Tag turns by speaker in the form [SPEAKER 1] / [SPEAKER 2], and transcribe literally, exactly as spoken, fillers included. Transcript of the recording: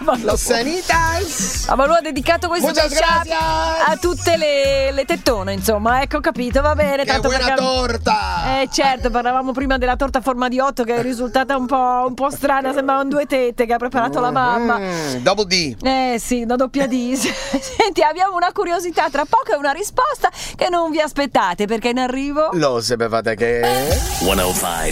[SPEAKER 1] Los Sanitas.
[SPEAKER 2] Avalù ha dedicato questo
[SPEAKER 1] Muchas
[SPEAKER 2] mashup
[SPEAKER 1] gracias.
[SPEAKER 2] a tutte le, le tettone, insomma. Ecco, ho capito, va bene.
[SPEAKER 1] Che
[SPEAKER 2] tanto
[SPEAKER 1] buona
[SPEAKER 2] perché-
[SPEAKER 1] torta.
[SPEAKER 2] Eh certo, parlavamo prima della torta a forma di otto che è risultata un po', un po' strana, sembravano due tette che ha preparato la mamma.
[SPEAKER 1] Mm, double D.
[SPEAKER 2] Eh sì, una doppia D. Senti, abbiamo una curiosità tra poco e una risposta che non vi aspettate perché in arrivo...
[SPEAKER 1] Lo sapevate che...
[SPEAKER 3] centocinque